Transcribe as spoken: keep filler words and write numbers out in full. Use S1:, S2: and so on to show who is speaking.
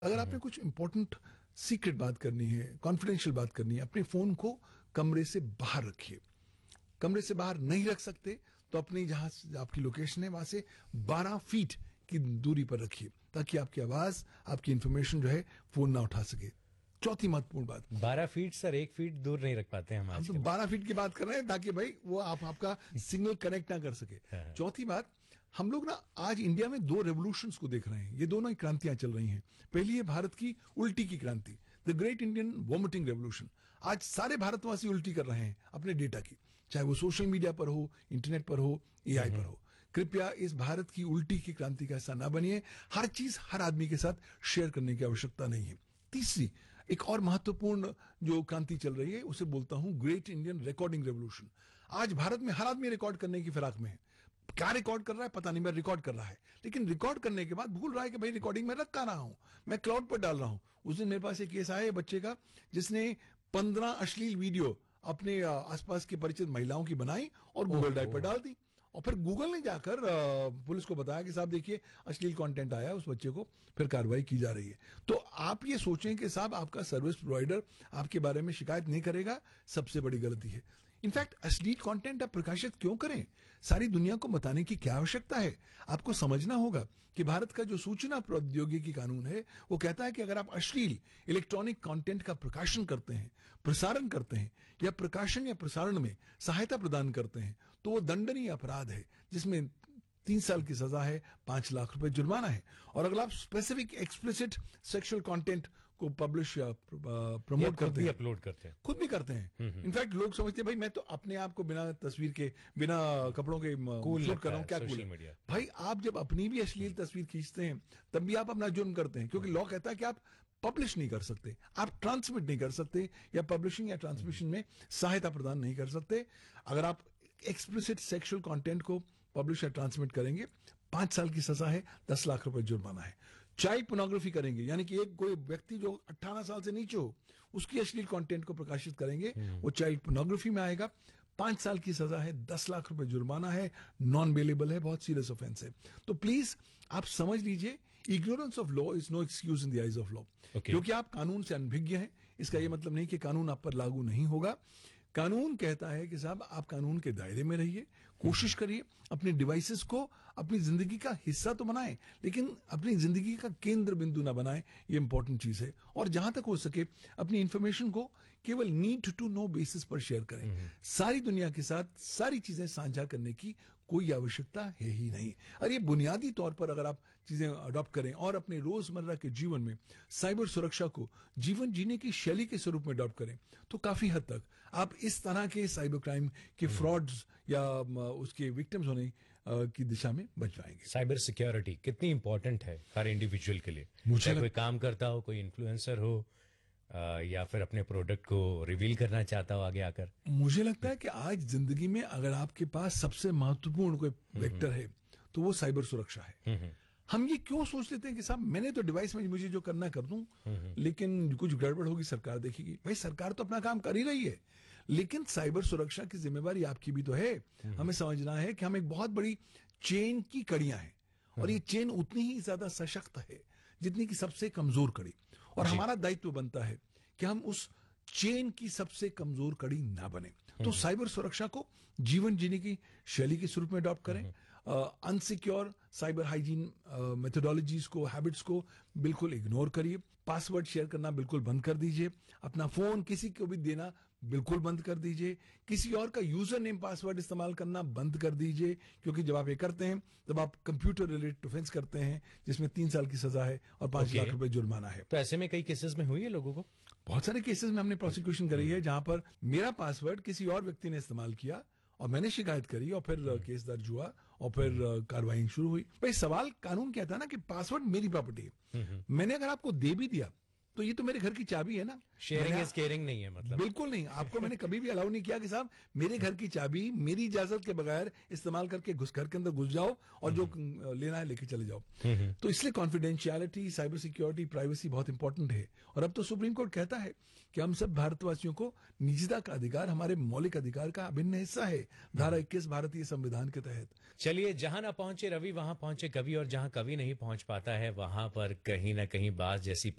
S1: अगर आपने कुछ इंपॉर्टेंट सीक्रेट बात करनी है, कॉन्फिडेंशियल बात करनी है, अपने फोन को कमरे से बाहर रखिए। कमरे से बाहर नहीं रख सकते तो अपनी जहां आपकी लोकेशन है वहां से बारह फीट की दूरी पर रखिए, ताकि आपकी आवाज, आपकी इंफॉर्मेशन जो है फोन ना उठा सके। चौथी महत्वपूर्ण बात,
S2: बारह फीट सर, एक फीट दूर नहीं रख पाते हम
S1: हम
S2: आज
S1: तो
S2: के
S1: बारह फीट की बात कर रहे हैं ताकि भाई वो आप आपका सिग्नल कनेक्ट ना कर सके। चौथी बात, हम लोग ना आज इंडिया में दो रेवोल्यूशंस को देख रहे हैं। ये दोनों ही क्रांतियां चल रही हैं। पहली है भारत की उल्टी की क्रांति, the great Indian vomiting revolution. आज सारे भारतवासी उल्टी कर रहे हैं अपने डेटा की, चाहे वो सोशल मीडिया पर हो, इंटरनेट पर हो, एआई पर हो। कृपया इस भारत की उल्टी की क्रांति का हिस्सा ना बनिए। हर चीज हर आदमी के साथ शेयर करने की आवश्यकता नहीं है। तीसरी, एक और महत्वपूर्ण जो क्रांति चल रही है उसे बोलता हूं ग्रेट इंडियन रिकॉर्डिंग रेवोल्यूशन। आज भारत में हर आदमी रिकॉर्ड करने की फिराक में है। क्या रिकॉर्ड कर रहा है पता नहीं, मैं रिकॉर्ड कर रहा है, लेकिन रिकॉर्ड करने के बाद भूल रहा है कि भाई रिकॉर्डिंग में रख का रहा हूं, मैं क्लाउड पर डाल रहा हूं। उस दिन मेरे पास एक केस आया है बच्चे का जिसने पंद्रह अश्लील वीडियो अपने आसपास की परिचित महिलाओं की बनाई और गूगल ड्राइव पर डाल दी। और फिर गूगल ने जाकर पुलिस को बताया कि साहब देखिए अश्लील कंटेंट आया उस बच्चे को, फिर कार्रवाई की जा रही है। तो आप ये सोचें कि साहब आपका सर्विस प्रोवाइडर आपके बारे में शिकायत नहीं करेगा, सबसे बड़ी गलती है। इनफैक्ट अश्लील कंटेंट आप प्रकाशित क्यों करें? सारी दुनिया को बताने की क्या आवश्यकता है? आपको समझना होगा कि भारत का जो सूचना प्रौद्योगिकी कानून है वो कहता है कि अगर आप अश्लील इलेक्ट्रॉनिक कंटेंट का प्रकाशन करते हैं, प्रसारण करते हैं या प्रकाशन या प्रसारण में सहायता प्रदान करते हैं तो वो दंडनीय अपराध है, जिसमें तीन साल की सजा है, पांच लाख रुपए जुर्माना है। और अगर आप स्पेसिफिक एक्सप्लिसिट सेक्सुअल कंटेंट को पब्लिश या प्रमोट करते हैं,
S2: अपलोड करते हैं,
S1: खुद भी करते हैं। इनफैक्ट लोग समझते हैं भाई मैं तो अपने आप को बिना तस्वीर के, बिना कपड़ों के शूट कर रहा हूं, क्या कूल है। भाई आप जब अपनी भी अश्लील तस्वीर खींचते हैं तब भी आप अपना जुर्म करते हैं, क्योंकि लॉ कहता है कि आप पब्लिश नहीं कर सकते, आप ट्रांसमिट नहीं कर सकते या पब्लिशिंग या ट्रांसमिशन में सहायता प्रदान नहीं कर सकते। अगर आप एक्सप्लिसिट सेक्सुअल कंटेंट को पब्लिश या ट्रांसमिट करेंगे, पांच साल की सजा है, दस लाख रुपए जुर्माना है। चाइल्ड पोर्नोग्राफी करेंगे, यानी कि एक कोई व्यक्ति जो अट्ठारह साल से नीचे हो उसकी अश्लील कंटेंट को प्रकाशित करेंगे, वो चाइल्ड पोर्नोग्राफी में आएगा, पांच साल की सजा है, दस लाख रुपए जुर्माना है, नॉन बेलेबल है, बहुत सीरियस ऑफेंस है। तो प्लीज आप समझ लीजिए, ignorance of law is no excuse in the eyes of law. क्योंकि आप कानून से अनभिज्ञ हैं इसका यह मतलब नहीं कि कानून आप पर लागू नहीं होगा। कानून कहता है कि साहब आप कानून के दायरे में रहिए, कोशिश करिए अपने डिवाइसेस को अपनी जिंदगी का हिस्सा तो बनाएं, लेकिन अपनी जिंदगी का केंद्र बिंदु ना बनाएं, ये इंपॉर्टेंट चीज है। और जहां तक हो सके अपनी इंफॉर्मेशन को केवल नीड टू नो बेसिस पर शेयर करें। सारी दुनिया के साथ सारी चीजें साझा करने की कोई आवश्यकता है ही नहीं। और ये बुनियादी तौर पर अगर आप चीजें अडॉप्ट करें और अपने रोजमर्रा के जीवन में साइबर सुरक्षा को जीवन जीने की शैली के स्वरूप में अडॉप्ट करें तो काफी हद तक आप इस तरह के साइबर क्राइम के फ्रॉड्स या उसके विक्टिम्स होने की दिशा में बच पाएंगे।
S2: साइबर सिक्योरिटी कितनी इंपॉर्टेंट है हर इंडिविजुअल के लिए, चाहे कोई काम करता हो, कोई इन्फ्लुएंसर हो, या फिर अपने प्रोडक्ट को रिवील करना चाहता हो आगे आकर।
S1: मुझे लगता है कि आज जिंदगी में अगर आपके पास सबसे महत्वपूर्ण कोई वेक्टर है तो वो साइबर सुरक्षा है। हम ये क्यों सोच लेते हैं कि साहब मैंने तो डिवाइस में मुझे जो करना कर दूं, लेकिन कुछ गड़बड़ होगी सरकार देखेगी। भाई सरकार तो अपना काम कर ही रही है, लेकिन साइबर सुरक्षा की जिम्मेवारी आपकी भी तो है। हमें समझना है कि हम एक बहुत बड़ी चेन की कड़ियां हैं और ये चेन उतनी ही ज्यादा सशक्त है जितनी की सबसे कमजोर कड़ी। और हमारा दायित्व बनता है कि हम उस चेन की सबसे कमजोर कड़ी ना बने। तो साइबर सुरक्षा को जीवन जीने की शैली के स्वरूप में अडॉप्ट करें। अनसिक्योर साइबर हाइजीन मेथोडोलॉजीज को, हैबिट्स को बिल्कुल इग्नोर करिए। पासवर्ड शेयर करना बिल्कुल बंद कर दीजिए। अपना फोन किसी को भी देना बिल्कुल बंद कर दीजिए। किसी और का यूजर नेम पासवर्ड इस्तेमाल करना बंद कर दीजिए, क्योंकि जब आप ये करते हैं तब आप कंप्यूटर रिलेटेड ऑफेंस करते हैं जिसमें तीन साल की सजा है और पांच okay. लाख रुपए जुर्माना है।
S2: तो ऐसे में कई केसेस में हुई है लोगों को,
S1: बहुत सारे केसेस में हमने प्रोसिक्यूशन करी है जहां पर मेरा पासवर्ड किसी और व्यक्ति ने इस्तेमाल किया और मैंने शिकायत करी और फिर केस दर्ज हुआ और फिर कार्रवाई शुरू हुई। भाई सवाल कानून कहता है ना कि पासवर्ड मेरी प्रॉपर्टी है। मैंने अगर आपको दे भी दिया तो ये तो मेरे घर की चाबी है ना।
S2: शेयरिंग इज केयरिंग नहीं है, मतलब
S1: बिल्कुल नहीं। आपको मैंने कभी भी अलाउ नहीं किया कि साहब मेरे घर की चाबी मेरी इजाजत के बगैर इस्तेमाल करके घुस घर के अंदर घुस जाओ और जो लेना है लेके चले जाओ। तो इसलिए कॉन्फिडेंशियलिटी, साइबर सिक्योरिटी, प्राइवेसी बहुत इंपॉर्टेंट है। और अब तो सुप्रीम कोर्ट कहता है कि हम सब भारतवासियों को निजता का अधिकार हमारे मौलिक अधिकार का अभिन्न हिस्सा है, धारा इक्कीस भारतीय संविधान के तहत।
S2: चलिए, जहां ना पहुंचे रवि वहां पहुंचे कवि, और जहां कवि नहीं पहुंच पाता है वहां पर कहीं ना कहीं बात जैसी